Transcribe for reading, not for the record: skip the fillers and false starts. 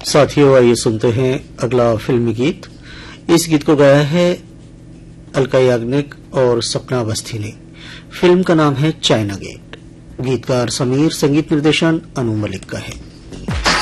साथियों, आइए सुनते हैं अगला फिल्मी गीत। इस गीत को गाया है अलका याग्निक और सपना अवस्थी ने। फिल्म का नाम है चाइना गेट। गीतकार समीर, संगीत निर्देशन अनु मलिक का है।